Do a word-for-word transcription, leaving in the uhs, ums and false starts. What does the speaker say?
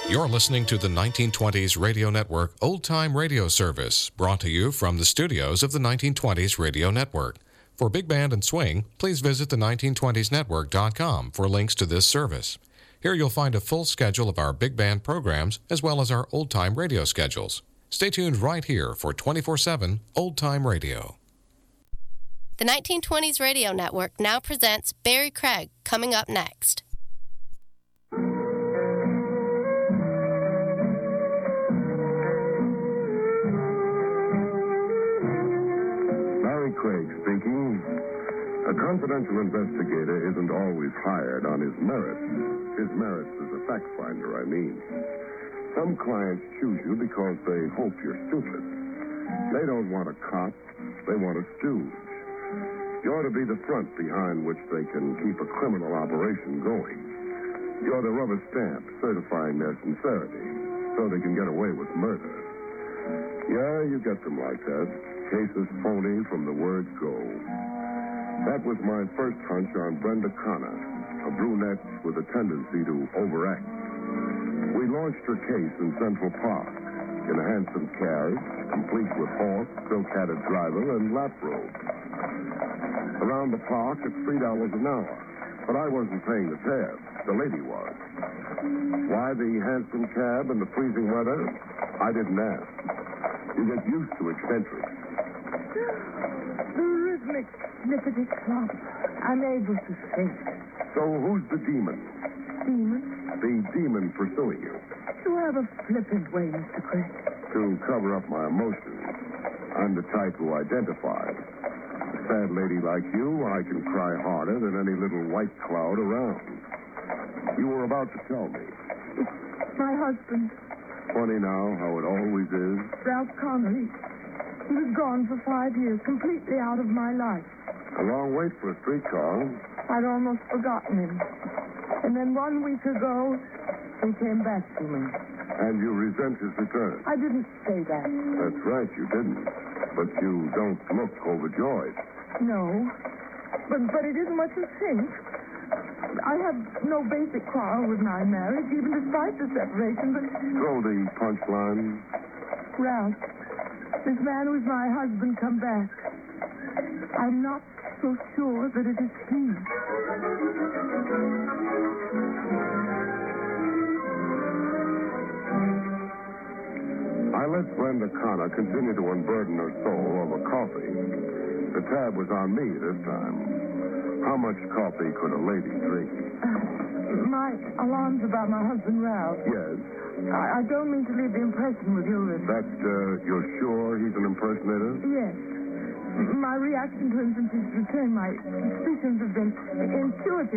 You're listening to the nineteen twenties Radio Network Old Time Radio Service, brought to you from the studios of the nineteen twenties Radio Network. For Big Band and Swing, please visit the nineteen twenties network dot com for links to this service. Here you'll find a full schedule of our big band programs as well as our old time radio schedules. Stay tuned right here for twenty-four seven Old Time Radio. The nineteen twenties Radio Network now presents Barry Craig, coming up next. Barry Craig speaking. A confidential investigator isn't always hired on his merits. His merits as a fact finder, I mean. Some clients choose you because they hope you're stupid. They don't want a cop. They want a stooge. You ought to be the front behind which they can keep a criminal operation going. You ought to rub a stamp certifying their sincerity so they can get away with murder. Yeah, you get them like that. Cases phony from the word go. That was my first hunch on Brenda Connor, a brunette with a tendency to overact. We launched her case in Central Park in a handsome carriage, complete with horse, silk-hatted driver, and lap robe. Around the park, it's three dollars an hour. But I wasn't paying the tab. The lady was. Why the handsome cab in the freezing weather? I didn't ask. You get used to eccentrics. The rhythmic snippety clop. I'm able to think. So who's the demon? Demon? The demon pursuing you. You have a flippant way, Mister Craig. To cover up my emotions, I'm the type who identifies. A sad lady like you, I can cry harder than any little white cloud around. You were about to tell me. It's my husband. Funny now how it always is. Ralph Connery. He was gone for five years, completely out of my life. A long wait for a streetcar. I'd almost forgotten him. And then one week ago, he came back to me. And you resent his return. I didn't say that. That's right, you didn't. But you don't look overjoyed. No. But, but it isn't what you think. I have no basic quarrel with my marriage, even despite the separation, but... Throw the punchline. Ralph, this man who's my husband come back. I'm not so sure that it is he. I let Brenda Connor continue to unburden her soul over coffee. The tab was on me this time. How much coffee could a lady drink? Uh, my alarms about my husband, Ralph. Yes. I, I don't mean to leave the impression with you that... That, uh, you're sure he's an impersonator? Yes. My reaction to him since his return, my suspicions have been intuitive.